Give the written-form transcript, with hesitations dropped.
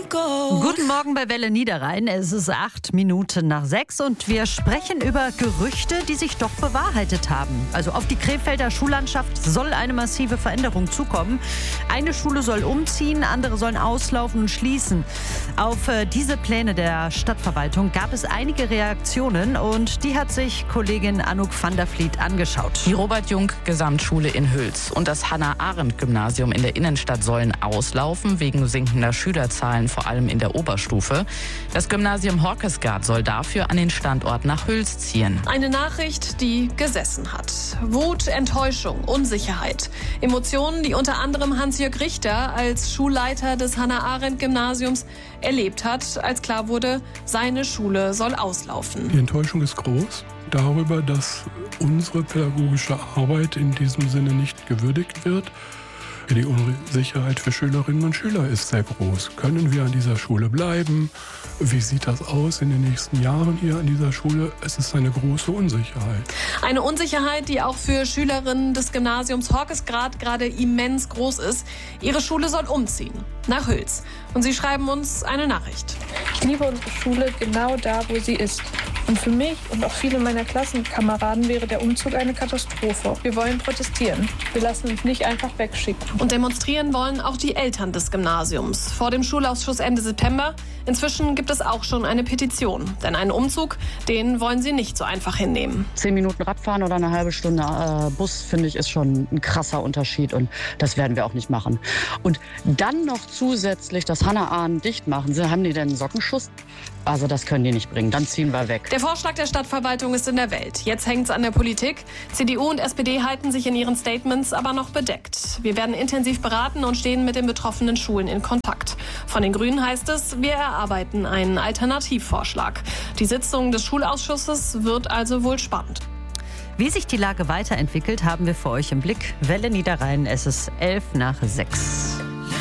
Guten Morgen bei Welle Niederrhein. Es ist 6:08 und wir sprechen über Gerüchte, die sich doch bewahrheitet haben. Also auf die Krefelder Schullandschaft soll eine massive Veränderung zukommen. Eine Schule soll umziehen, andere sollen auslaufen und schließen. Auf diese Pläne der Stadtverwaltung gab es einige Reaktionen und die hat sich Kollegin Anouk van der Vliet angeschaut. Die Robert-Jung-Gesamtschule in Hüls und das Hannah-Arendt-Gymnasium in der Innenstadt sollen auslaufen wegen sinkender Schülerzahlen, vor allem in der Oberstufe. Das Gymnasium Horkesgaard soll dafür an den Standort nach Hüls ziehen. Eine Nachricht, die gesessen hat. Wut, Enttäuschung, Unsicherheit. Emotionen, die unter anderem Hans-Jörg Richter als Schulleiter des Hannah-Arendt-Gymnasiums erlebt hat, als klar wurde, seine Schule soll auslaufen. Die Enttäuschung ist groß darüber, dass unsere pädagogische Arbeit in diesem Sinne nicht gewürdigt wird. Die Unsicherheit für Schülerinnen und Schüler ist sehr groß. Können wir an dieser Schule bleiben? Wie sieht das aus in den nächsten Jahren hier an dieser Schule? Es ist eine große Unsicherheit. Eine Unsicherheit, die auch für Schülerinnen des Gymnasiums Horkesgaard gerade immens groß ist. Ihre Schule soll umziehen nach Hüls. Und sie schreiben uns eine Nachricht. Ich liebe unsere Schule genau da, wo sie ist. Und für mich und auch viele meiner Klassenkameraden wäre der Umzug eine Katastrophe. Wir wollen protestieren. Wir lassen uns nicht einfach wegschicken. Und demonstrieren wollen auch die Eltern des Gymnasiums. Vor dem Schulausschuss Ende September. Inzwischen gibt es auch schon eine Petition. Denn einen Umzug, den wollen sie nicht so einfach hinnehmen. 10 Minuten Radfahren oder eine halbe Stunde Bus, finde ich, ist schon ein krasser Unterschied. Und das werden wir auch nicht machen. Und dann noch zusätzlich das Hannah-Arendt dicht machen. Haben die denn einen Sockenschuss? Also das können die nicht bringen. Dann ziehen wir weg. Der Vorschlag der Stadtverwaltung ist in der Welt. Jetzt hängt es an der Politik. CDU und SPD halten sich in ihren Statements aber noch bedeckt. Wir werden intensiv beraten und stehen mit den betroffenen Schulen in Kontakt. Von den Grünen heißt es, wir erarbeiten einen Alternativvorschlag. Die Sitzung des Schulausschusses wird also wohl spannend. Wie sich die Lage weiterentwickelt, haben wir für euch im Blick. Welle Niederrhein, es ist 6:11.